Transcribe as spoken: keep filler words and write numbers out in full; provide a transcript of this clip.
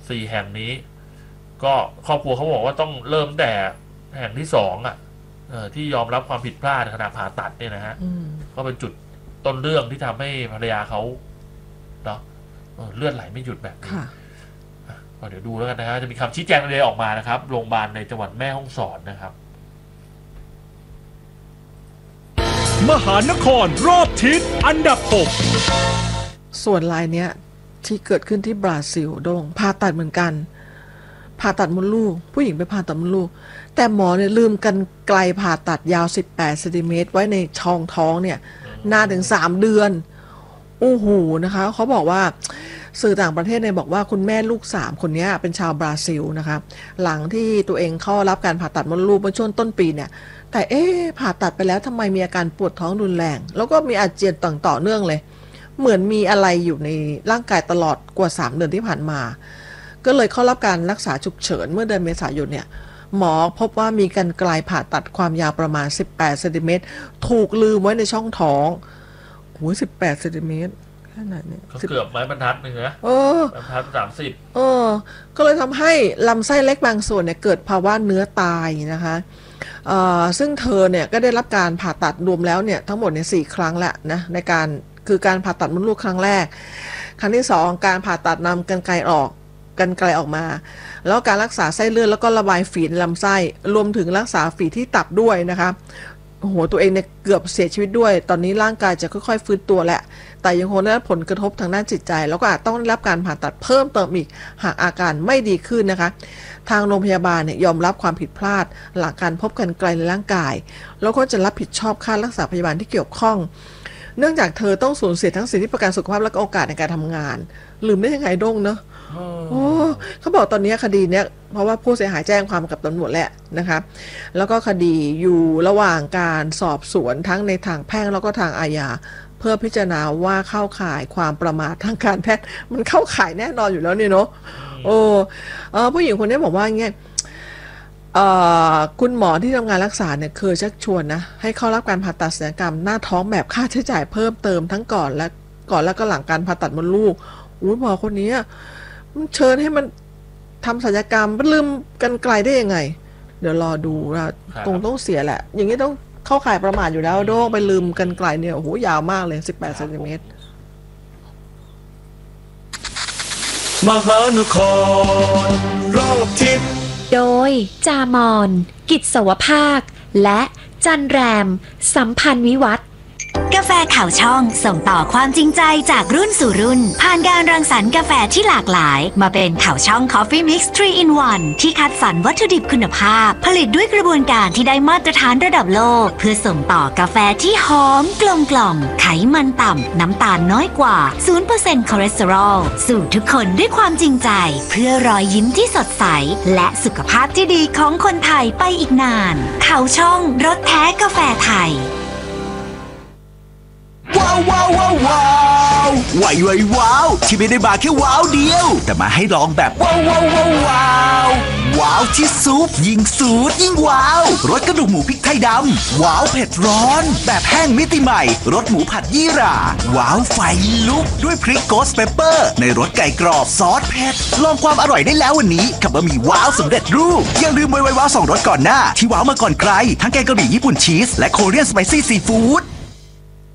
สี่แห่งนี้ก็ครอบครัวเขาบอกว่าต้องเริ่มแต่แห่งที่สองอ่ะที่ยอมรับความผิดพลาดขณะผ่าตัดเนี่ยนะฮะก็เป็นจุดต้นเรื่องที่ทำให้ภรรยาเขาเนาะเลือดไหลไม่หยุดแบบนี้ก็เดี๋ยวดูแล้วกันนะฮะจะมีคำชี้แจงอะไรออกมานะครับโรงพยาบาลในจังหวัดแม่ฮ่องสอนนะครับมหานครรอบทิศอันดับหกส่วนรายเนี้ยที่เกิดขึ้นที่บราซิลโด่งผ่าตัดเหมือนกันผ่าตัดมดลูกผู้หญิงไปผ่าตัดมดลูกแต่หมอเนี่ยลืมกันไกลผ่าตัดยาวสิบแปดเซนติเมตรไว้ในช่องท้องเนี่ยนานถึงสามเดือนโอ้โหนะคะเขาบอกว่าสื่อต่างประเทศเนี่ยบอกว่าคุณแม่ลูกสามคนนี้เป็นชาวบราซิลนะคะหลังที่ตัวเองเข้ารับการผ่าตัดมดลูกเมื่อช่วงต้นปีเนี่ยแต่เอ๊ะผ่าตัดไปแล้วทำไมมีอาการปวดท้องรุนแรงแล้วก็มีอาเจียนต่อเนื่องเลยเหมือนมีอะไรอยู่ในร่างกายตลอดกว่าสามเดือนที่ผ่านมาก็เลยเข้ารับการรักษาฉุกเฉินเมื่อเดือนเมษายนเนี่ยหมอพบว่ามีกรรไกรผ่าตัดความยาวประมาณสิบแปดเซนติเมตรถูกลืมไว้ในช่องท้องโอ้ยสิบแปดเซนติเมตรขนาดนี้เกือบไม้บรรทัดนึงนะเออบรรทัดสามสิบเออก็เลยทำให้ลำไส้เล็กบางส่วนเนี่ยเกิดภาวะเนื้อตายนะคะเอ่อซึ่งเธอเนี่ยก็ได้รับการผ่าตัดรวมแล้วเนี่ยทั้งหมดเนี่ยสี่ครั้งแล้วนะในการคือการผ่าตัดมดลูกครั้งแรกครั้งที่สองการผ่าตัดนำกรรไกรออกกรรไกรออกมาแล้วการรักษาไส้เลื่อนแล้วก็ระบายฝีในลำไส้รวมถึงรักษาฝีที่ตับด้วยนะคะโอ้โหตัวเองเนี่ยเกือบเสียชีวิตด้วยตอนนี้ร่างกายจะค่อยๆฟื้นตัวแหละแต่ยังคงได้รับผลกระทบทางด้านจิตใจแล้วก็อาจต้องได้รับการผ่าตัดเพิ่มเติมอีกหากอาการไม่ดีขึ้นนะคะทางโรงพยาบาลเนี่ยยอมรับความผิดพลาดหลังการพบกรรไกรในร่างกายแล้วก็จะรับผิดชอบค่ารักษาพยาบาลที่เกี่ยวข้องเนื่องจากเธอต้องสูญเสียทั้งสิทธิประกันสุขภาพและก็โอกาสในการทำงานลืมได้ยังไงด้งเนาะโอ้เขาบอกตอนนี้คดีเนี้ยเพราะว่าผู้เสียหายแจ้งความกับตำรวจแหละนะคะแล้วก็คดีอยู่ระหว่างการสอบสวนทั้งในทางแพ่งแล้วก็ทางอาญาเพื่อพิจารณาว่าเข้าข่ายความประมาททางการแพทย์มันเข้าข่ายแน่นอนอยู่แล้วเนี่ยเนาะโอ้เออผู้หญิงคนนี้บอกว่าเงี้ยคุณหมอที่ทำงานรักษาเนี่ยเคยชักชวนนะให้เข้ารับการผ่าตัดศัลยกรรมหน้าท้องแบบค่าใช้จ่ายเพิ่มเติมทั้งก่อนและก่อนแล้วก็หลังการผ่าตัดมดลูกอุ้ยหมอคนนี้เชิญให้มันทำศัลยกรรมมันลืมกรรไกรได้ยังไงเดี๋ยวรอดูว่าตรงต้องเสียแหละอย่างนี้ต้องเข้าข่ายประมาทอยู่แล้วโดนไปลืมกรรไกรเนี่ยโอ้โหยาวมากเลยสิบแปดเซนติเมตรมหานครรอบทิศโดยจามอนกิจสวภาคและจันแรมสัมพันธ์วิวัฒน์กาแฟข่าวช่องส่งต่อความจริงใจจากรุ่นสู่รุ่นผ่านการรังสรรค์กาแฟที่หลากหลายมาเป็นข่าวช่อง Coffee Mix ทรี อิน วัน ที่คัดสรรวัตถุดิบคุณภาพผลิตด้วยกระบวนการที่ได้มาตรฐานระดับโลกเพื่อส่งต่อกาแฟที่หอมกลมกล่อมไขมันต่ำน้ำตาลน้อยกว่า ศูนย์เปอร์เซ็นต์ คอเลสเตอรอลสู่ทุกคนด้วยความจริงใจเพื่อรอยยิ้มที่สดใสและสุขภาพที่ดีของคนไทยไปอีกนานข่าวช่องรสแท้กาแฟไทยว้าวว้าวว้าวว้าวไวไวว้าวที่ไม่ได้มาแค่ว้าวเดียวแต่มาให้ลองแบบว้าวว้าวว้าวว้าวว้าวที่ซุปยิ่งสูตรยิ่งว้าวรสกระดูกหมูพริกไทยดำว้าวเผ็ดร้อนแบบแห้งมิติใหม่รสหมูผัดยี่หร่าว้าวไฟลุกด้วยพริกโกสเปเปอร์ในรสไก่กรอบซอสเผ็ดลองความอร่อยได้แล้ววันนี้กับบะหมี่ว้าวสำเร็จรูปอย่าลืมไวไวว้าวสองรสก่อนหน้าที่ว้าวมาก่อนใครทั้งแกงกะหรี่ญี่ปุ่นชีสและโคเรียนสไปซี่ซีฟู้ด